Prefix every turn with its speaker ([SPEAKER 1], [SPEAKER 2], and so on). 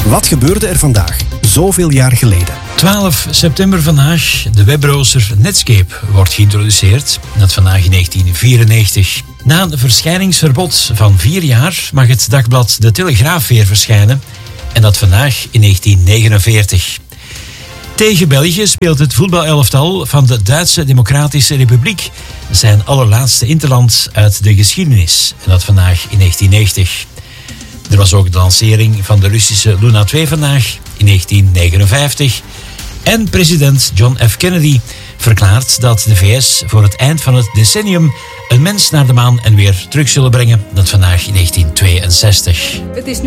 [SPEAKER 1] Wat gebeurde er vandaag, zoveel jaar geleden?
[SPEAKER 2] 12 september vandaag, de webbrowser Netscape wordt geïntroduceerd. Dat vandaag in 1994. Na een verschijningsverbod van 4 jaar mag het dagblad De Telegraaf weer verschijnen. En dat vandaag in 1949. Tegen België speelt het voetbalelftal van de Duitse Democratische Republiek zijn allerlaatste interland uit de geschiedenis. En dat vandaag in 1990. Er was ook de lancering van de Russische Luna 2 vandaag in 1959. En president John F. Kennedy verklaart dat de VS voor het eind van het decennium een mens naar de maan en weer terug zullen brengen. Dat vandaag in 1962.
[SPEAKER 3] Het is nu